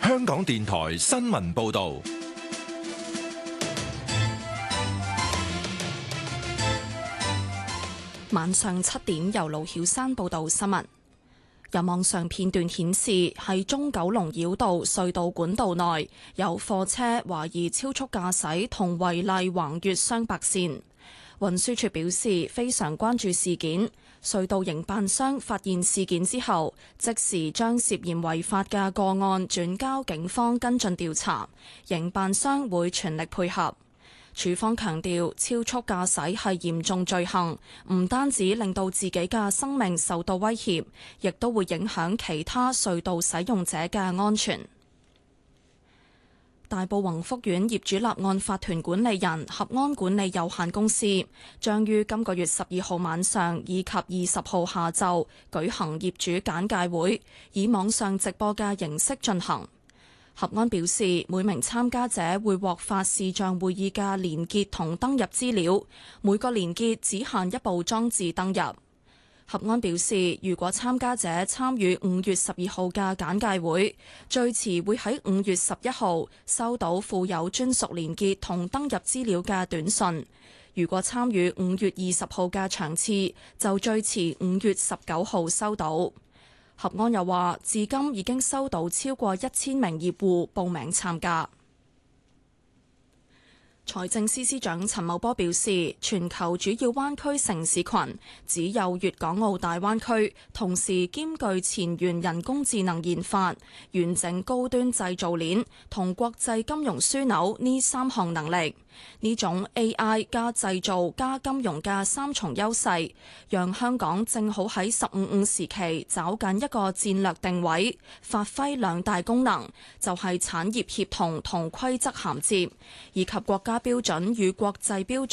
香港電台新聞報道。 晚上7點，由盧曉珊報道新聞。有網上片段顯示，喺中九龍繞道隧道管道內，有貨車懷疑超速駕駛同違例橫越雙白線。運輸署表示非常關注事件，隧道營辦商發現事件之後，即時將涉嫌違法嘅個案轉交警方跟進調查，營辦商會全力配合。署方強調，超速駕駛係嚴重罪行，唔單止令到自己嘅生命受到威脅，亦都會影響其他隧道使用者嘅安全。大埔宏福苑業主立案法團管理人合安管理有限公司將於今個月12號晚上以及20號下晝舉行業主簡介會，以網上直播嘅形式進行。合安表示，每名參加者會獲發視像會議嘅連結同登入資料，每個連結只限一部裝置登入。合安表示，如果參加者參與5月12號嘅簡介會，最遲會喺5月11號收到附有專屬連結同登入資料嘅短信；如果參與5月20號嘅場次，就最遲5月19號收到。合安又話，至今已經收到超過1000名業戶報名參加。財政司司長陳茂波表示，全球主要灣區城市群只有粵港澳大灣區同時兼具前沿人工智能研發、完整高端製造鏈同國際金融樞紐呢3項能力。呢種 AI 加製造加金融嘅3重優勢，讓香港正好喺15/5時期找緊一個戰略定位，發揮2大功能，就係產業協同同規則銜接，以及國家標準與國際標準